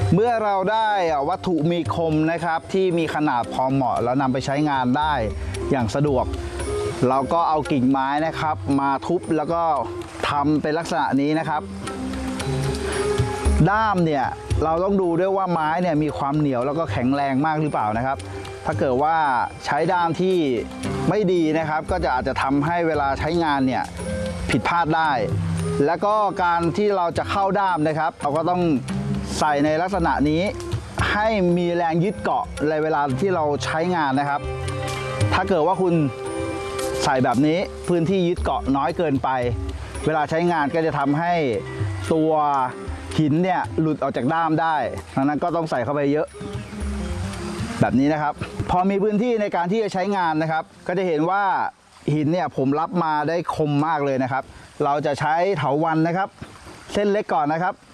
เมื่อเราได้วัตถุมีคมนะครับที่มีขนาดพอเหมาะแล้วนำไปใช้งานได้อย่างสะดวกเราก็เอากิ่งไม้นะครับมาทุบแล้วก็ทำเป็นลักษณะนี้นะครับด้ามเนี่ยเราต้องดูด้วยว่าไม้เนี่ยมีความเหนียวแล้วก็แข็งแรงมากหรือเปล่านะครับถ้าเกิดว่าใช้ด้ามที่ไม่ดีนะครับก็จะอาจจะทำให้เวลาใช้งานเนี่ยผิดพลาดได้แล้วก็การที่เราจะเข้าด้ามนะครับเราก็ต้องใส่ในลักษณะนี้ให้มีแรงยึดเกาะในเวลาที่เราใช้งานนะครับถ้าเกิดว่าคุณใส่แบบนี้พื้นที่ยึดเกาะน้อยเกินไปเวลาใช้งานก็จะทำให้ตัวหินเนี่ยหลุดออกจากด้ามได้ดังนั้นก็ต้องใส่เข้าไปเยอะแบบนี้นะครับพอมีพื้นที่ในการที่จะใช้งานนะครับก็จะเห็นว่าหินเนี่ยผมรับมาได้คมมากเลยนะครับเราจะใช้เถาวัลย์นะครับเส้นเล็กก่อนนะครับ